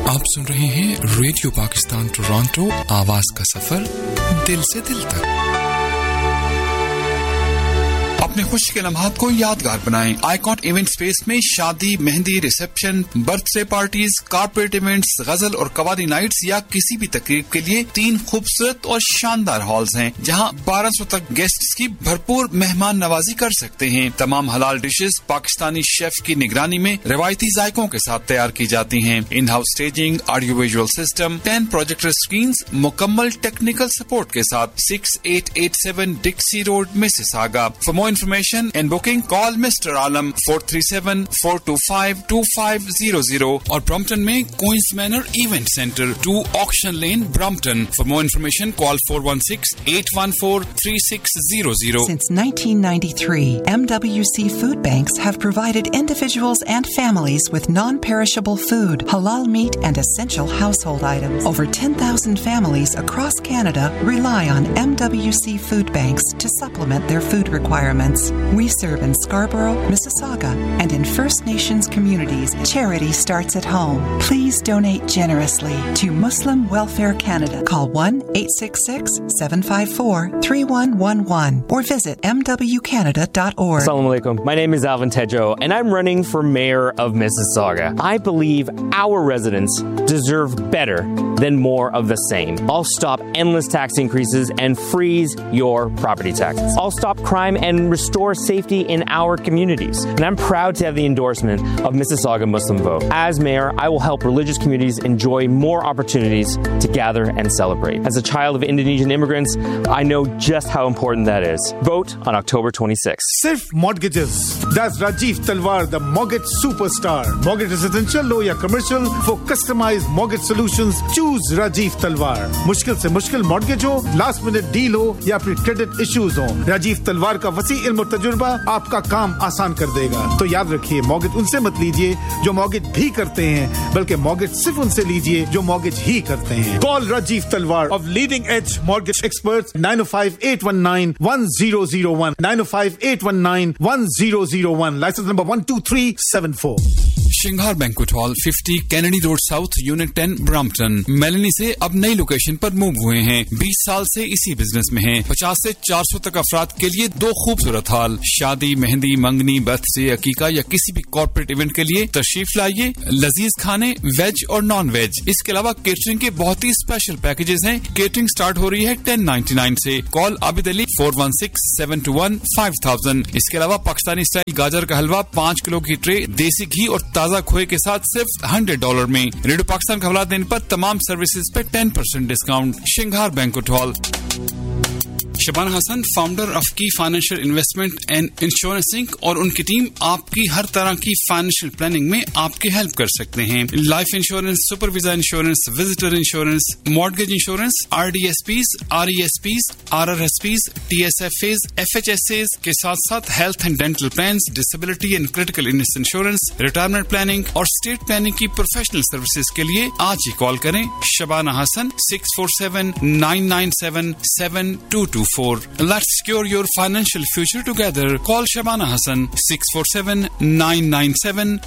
آپ سن رہے ہیں ریڈیو پاکستان ٹورانٹو، آواز کا سفر دل سے دل تک۔ اپنے خوشی کے لمحات کو یادگار بنائیں۔ آئیکن ایونٹ سپیس میں شادی، مہندی، reception, birth day parties, corporate events, غزل اور قوالی نائٹس یا کسی بھی تقریب کے لیے 3 خوبصورت اور شاندار ہالز ہیں جہاں 1200 تک گیسٹس کی بھرپور مہمان نوازی کر سکتے ہیں۔ تمام حلال ڈشز پاکستانی شیف کی نگرانی میں روایتی ذائقوں کے ساتھ تیار کی جاتی ہیں۔ In house staging, audio visual system, 10 projector screens, مکمل ٹیکنیکل سپورٹ کے ساتھ 6887 Dixy road, Mississauga. For more information and booking, call Mr. Alam 437-425-2500 اور Brompton میں Queen's Manor Event Center 2 Auction Lane, Brompton. For more information, call 416-814-3600. Since 1993, MWC Food Banks have provided individuals and families with non-perishable food, halal meat, and essential household items. Over 10,000 families across Canada rely on MWC Food Banks to supplement their food requirements. We serve in Scarborough, Mississauga, and in First Nations communities. Charity starts at home. Please donate generously to Muslim Welfare Canada. Call 1-866-754-3111 or visit mwcanada.org. Assalamu alaikum. My name is Alvin Tedjo, and I'm running for mayor of Mississauga. I believe our residents deserve better than more of the same. I'll stop endless tax increases and freeze your property taxes. I'll stop crime and restore safety in our communities. And I'm proud to have the endorsement of Mississauga Muslim Vote. As mayor, I will help religious communities enjoy more opportunities to gather and celebrate. As a child of Indonesian immigrants, I know just how important that is. Vote on October 26th. Sirf Mortgages. That's Rajiv Talwar, the mortgage superstar. Mortgage residential, low ya commercial, for customized mortgage solutions, choose Rajiv Talwar. Mushkil se mushkil mortgage ho, last minute deal ho, ya phir credit issues ho, Rajiv Talwar کا وسیع علم اور تجربہ آپ کا کام آسان کر دے گا۔ تو یاد رکھیے، مورگیج ان سے مت لیجیے جو مورگیج بھی کرتے ہیں، بلکہ مورگیج صرف ان سے لیجیے جو مورگیج ہی کرتے ہیں۔ کال راجیو تلوار of leading age mortgage experts 905-819-1001 905-819-1001 licence number 12374۔ شنگھار banquet hall 50 Kennedy road south unit 10 Brampton. Melanie سے اب نئی لوکیشن پر موو ہوئے ہیں۔ 20 سال سے اسی بزنس میں ہیں۔ 50 سے 400 تک افراد کے لیے 2 خوبصورت ہال، شادی، مہندی، منگنی، برتھ ڈے، عقیقہ یا کسی بھی کارپوریٹ ایونٹ کے لیے تشریف لائیے۔ لذیذ کھانے ویج اور نان ویج، اس کے علاوہ کیٹرنگ کے بہت ہی اسپیشل پیکیجز ہیں۔ کیٹرنگ سٹارٹ ہو رہی ہے 1099 سے۔ کال عابد علی 416-721-5000۔ اس کے علاوہ پاکستانی اسٹائل گاجر کا حلوہ 5 کلو کی ٹرے دیسی گھی اور تازہ کھوئے کے ساتھ صرف $100 میں۔ ریڈیو پاکستان کا حوالہ دینے پر تمام سروسز پہ 10% discount. شنگھار banquet hall. Shabana Hasan, founder of کی فائنینشیل انویسٹمنٹ اینڈ انشورنسنگ، اور ان کی ٹیم آپ کی ہر طرح کی فائنینشیل پلاننگ میں آپ کی ہیلپ کر سکتے ہیں۔ Life insurance, super visa insurance, visitor insurance, mortgage insurance, RDSPs، RESPs، RRSPs، TSFAs، FHSAs کے ساتھ ساتھ health and dental plans, disability and critical illness insurance, retirement planning اور اسٹیٹ پلاننگ کی پروفیشنل سروسز کے لیے آج ہی کال کریں۔ شبانہ حسن 647-997-7224۔ Let's secure your financial future together. Call Shabana Hassan 647-997-7224.